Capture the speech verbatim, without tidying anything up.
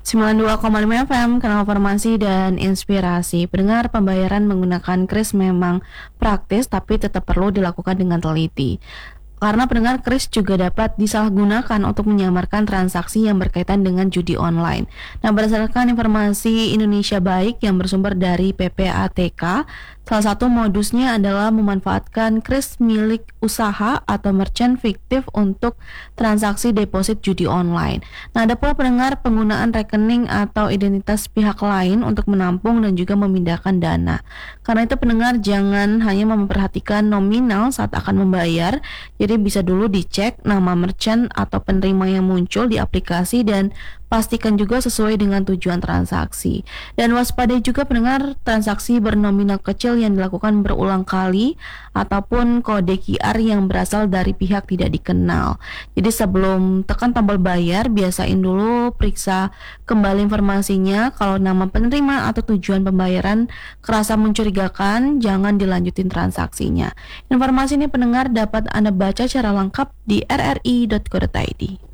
sembilan puluh dua koma lima F M, Kanal Informasi dan Inspirasi. Pendengar, pembayaran menggunakan kris memang praktis, tapi tetap perlu dilakukan dengan teliti. Karena pendengar, kris juga dapat disalahgunakan untuk menyamarkan transaksi yang berkaitan dengan judi online. Nah, berdasarkan informasi Indonesia Baik yang bersumber dari P P A T K, salah satu modusnya adalah memanfaatkan kris milik usaha atau merchant fiktif untuk transaksi deposit judi online. Nah, ada pula pendengar penggunaan rekening atau identitas pihak lain untuk menampung dan juga memindahkan dana. Karena itu pendengar jangan hanya memperhatikan nominal saat akan membayar, jadi bisa dulu dicek nama merchant atau penerima yang muncul di aplikasi dan pastikan juga sesuai dengan tujuan transaksi. Dan waspadai juga pendengar transaksi bernominal kecil yang dilakukan berulang kali ataupun kode Q R yang berasal dari pihak tidak dikenal. Jadi sebelum tekan tombol bayar, biasain dulu periksa kembali informasinya. Kalau nama penerima atau tujuan pembayaran kerasa mencurigakan, jangan dilanjutin transaksinya. Informasi ini pendengar dapat Anda baca secara lengkap di r r i dot co dot i d.